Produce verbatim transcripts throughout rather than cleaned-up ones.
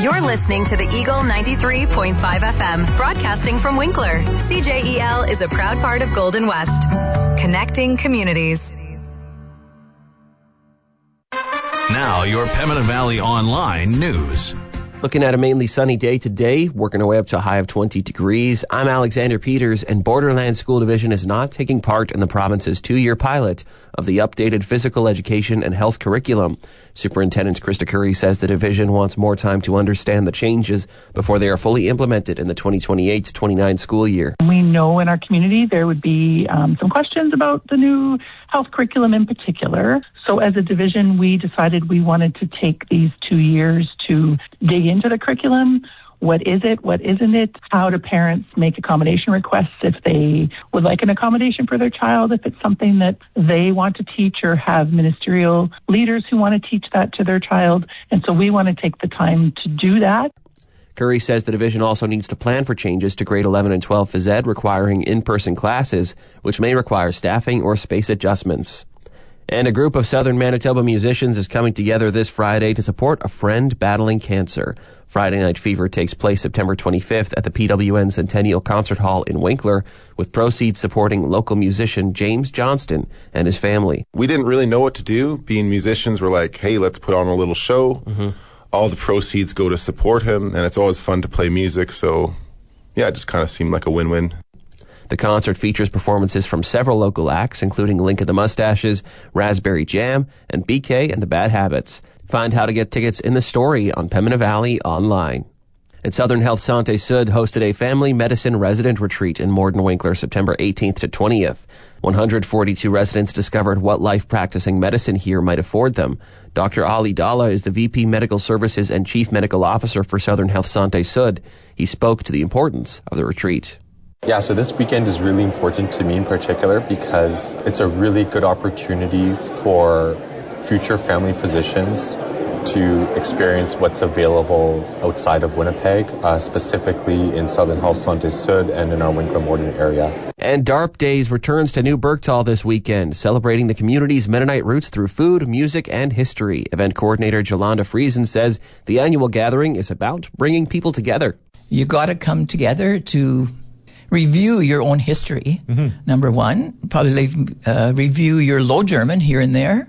You're listening to the Eagle ninety-three point five F M, broadcasting from Winkler. C J E L is a proud part of Golden West, connecting communities. Now, your Pembina Valley Online news. Looking at a mainly sunny day today, working our way up to a high of twenty degrees. I'm Alexander Peters, and Borderland School Division is not taking part in the province's two-year pilot of the updated physical education and health curriculum. Superintendent Krista Curry says the division wants more time to understand the changes before they are fully implemented in the twenty twenty-eight twenty-nine school year. We know in our community there would be um, some questions about the new health curriculum in particular. So as a division, we decided we wanted to take these two years to dig into the curriculum. What is it? What isn't it? How do parents make accommodation requests if they would like an accommodation for their child, if it's something that they want to teach, or have ministerial leaders who want to teach that to their child. And so we want to take the time to do that. Curry says the division also needs to plan for changes to grade eleven and twelve phys ed requiring in-person classes, which may require staffing or space adjustments. And a group of Southern Manitoba musicians is coming together this Friday to support a friend battling cancer. Friday Night Fever takes place September twenty-fifth at the P W N Centennial Concert Hall in Winkler, with proceeds supporting local musician James Johnston and his family. We didn't really know what to do. Being musicians, we're like, hey, let's put on a little show. Mm-hmm. All the proceeds go to support him, and it's always fun to play music. So, yeah, it just kind of seemed like a win-win. The concert features performances from several local acts, including Link of the Mustaches, Raspberry Jam, and B K and the Bad Habits. Find how to get tickets in the story on Pembina Valley online. And Southern Health Santé Sud hosted a family medicine resident retreat in Morden Winkler September eighteenth to twentieth. one hundred forty-two residents discovered what life practicing medicine here might afford them. Doctor Ali Dalla is the V P Medical Services and Chief Medical Officer for Southern Health Santé Sud. He spoke to the importance of the retreat. Yeah, so this weekend is really important to me in particular because it's a really good opportunity for future family physicians to experience what's available outside of Winnipeg, uh, specifically in Southern Health Santé Sud and in our Winkler-Morden area. And DARP Days returns to New Bergtal this weekend, celebrating the community's Mennonite roots through food, music, and history. Event coordinator Jolanda Friesen says the annual gathering is about bringing people together. You got to come together to review your own history, mm-hmm. number one. Probably uh, review your Low German here and there.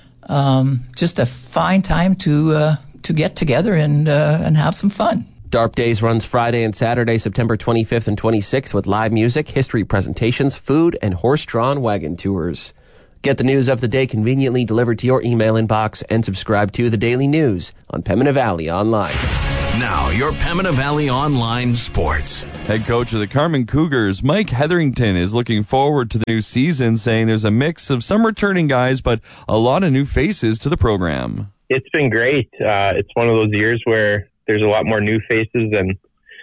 Um, just a fine time to uh, to get together and uh, and have some fun. DARP Days runs Friday and Saturday, September twenty-fifth and twenty-sixth, with live music, history presentations, food, and horse-drawn wagon tours. Get the news of the day conveniently delivered to your email inbox and subscribe to The Daily News on Pembina Valley Online. Now, your Pembina Valley Online Sports. Head coach of the Carman Cougars, Mike Hetherington, is looking forward to the new season, saying there's a mix of some returning guys, but a lot of new faces to the program. It's been great. Uh, it's one of those years where there's a lot more new faces, and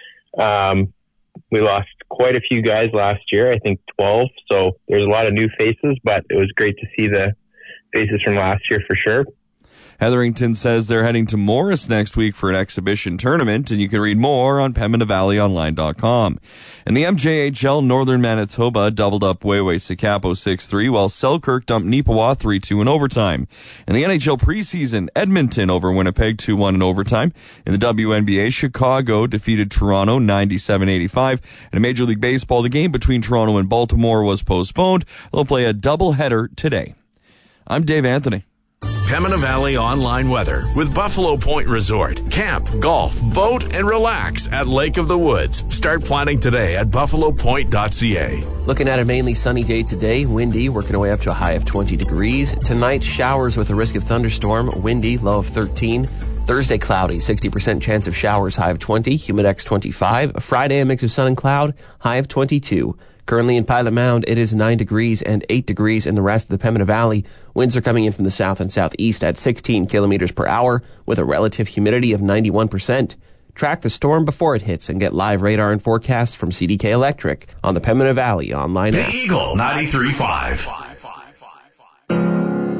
um, we lost quite a few guys last year, I think twelve, so there's a lot of new faces, but it was great to see the faces from last year for sure. Hetherington says they're heading to Morris next week for an exhibition tournament, and you can read more on Pembina Valley Online dot com. In the M J H L, Northern Manitoba doubled up Wayway-Sikapo six three, while Selkirk dumped Neepawa three two in overtime. In the N H L preseason, Edmonton over Winnipeg two one in overtime. In the W N B A, Chicago defeated Toronto ninety-seven eighty-five. In Major League Baseball, the game between Toronto and Baltimore was postponed. They'll play a doubleheader today. I'm Dave Anthony. Pembina Valley Online Weather with Buffalo Point Resort. Camp, golf, boat, and relax at Lake of the Woods. Start planning today at buffalo point dot c a. Looking at a mainly sunny day today, windy, working our way up to a high of twenty degrees. Tonight, showers with a risk of thunderstorm, windy, low of thirteen. Thursday, cloudy, sixty percent chance of showers, high of twenty, Humidex twenty-five. Friday, a mix of sun and cloud, high of twenty-two. Currently in Pilot Mound, it is nine degrees and eight degrees in the rest of the Pembina Valley. Winds are coming in from the south and southeast at sixteen kilometers per hour with a relative humidity of ninety-one percent. Track the storm before it hits and get live radar and forecasts from C D K Electric on the Pembina Valley online app. The Eagle ninety-three point five.